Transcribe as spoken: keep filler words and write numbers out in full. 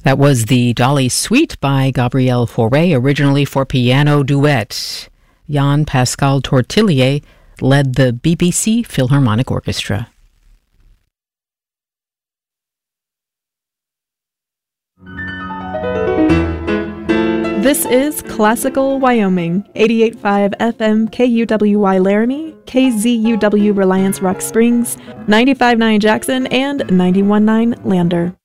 That was the Dolly Suite by Gabriel Fauré, originally for piano duet. Jan Pascal Tortelier led the B B C Philharmonic Orchestra. This is Classical Wyoming, eighty-eight point five F M K U W Y Laramie, K Z U W Reliance Rock Springs, ninety-five point nine Jackson, and ninety-one point nine Lander.